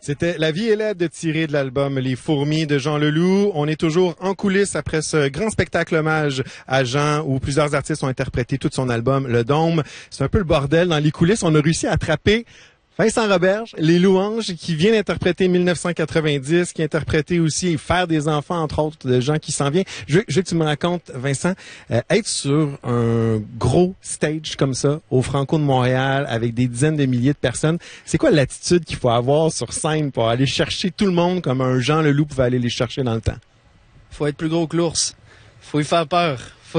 C'était La vie est laide de tiré de l'album Les Fourmis de Jean Leloup. On est toujours en coulisses après ce grand spectacle hommage à Jean où plusieurs artistes ont interprété tout son album Le Dôme. C'est un peu le bordel dans les coulisses. On a réussi à attraper Vincent Roberge, Les Louanges, qui vient d'interpréter 1990, qui a interprété aussi Faire des enfants, entre autres, de gens qui s'en vient. Je veux que tu me racontes, Vincent, être sur un gros stage comme ça, au Franco de Montréal, avec des dizaines de milliers de personnes, c'est quoi l'attitude qu'il faut avoir sur scène pour aller chercher tout le monde comme un Jean Leloup pouvait aller les chercher dans le temps? Faut être plus gros que l'ours. Faut y faire peur.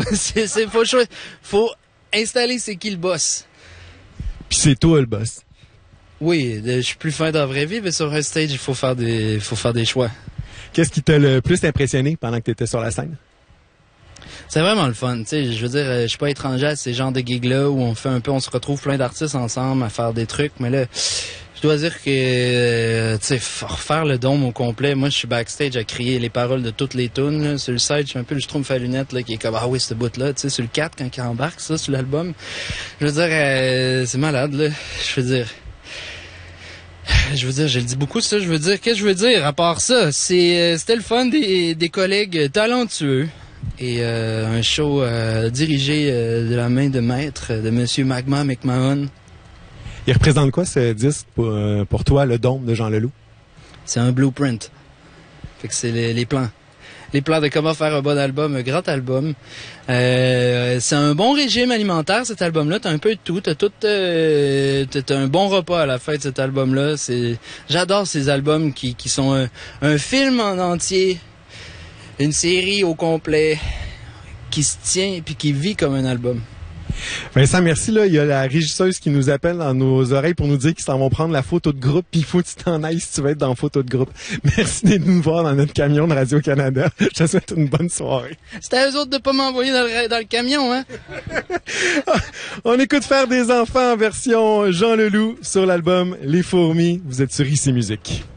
Faut installer c'est qui le boss. Puis c'est toi le boss. Oui, je suis plus fin dans la vraie vie, mais sur un stage, il faut faire des choix. Qu'est-ce qui t'a le plus impressionné pendant que tu étais sur la scène? C'est vraiment le fun, tu sais, je veux dire, je suis pas étranger à ces genres de gigs-là où on se retrouve plein d'artistes ensemble à faire des trucs, mais là, je dois dire que, tu sais, refaire le Dôme au complet, moi, je suis backstage à crier les paroles de toutes les tunes, là. Sur le site, je suis un peu le Schtroumpf à lunettes, là, qui est comme, ah oui, ce bout-là, tu sais, sur le 4, quand il embarque, ça, sur l'album. Je veux dire, c'est malade, là. Je veux dire, je le dis beaucoup, ça. Qu'est-ce que je veux dire? À part ça, c'était le fun des collègues talentueux. Et un show dirigé de la main de maître de Monsieur Magma McMahon. Il représente quoi, ce disque, pour toi, Le Dôme de Jean Leloup? C'est un blueprint. Fait que c'est les plans. Les plans de comment faire un bon album, un grand album. C'est un bon régime alimentaire, cet album-là. T'as un peu de tout. T'as un bon repas à la fin de cet album-là. J'adore ces albums qui sont un film en entier, une série au complet, qui se tient puis qui vit comme un album. Vincent, merci. Là, il y a la régisseuse qui nous appelle dans nos oreilles pour nous dire qu'ils s'en vont prendre la photo de groupe, puis il faut que tu t'en ailles si tu veux être dans la photo de groupe. Merci d'être nous voir dans notre camion de Radio-Canada. Je te souhaite une bonne soirée. C'était à eux autres de pas m'envoyer dans le camion, hein? On écoute Faire des enfants en version Jean Leloup sur l'album Les Fourmis. Vous êtes sur ICI Musique.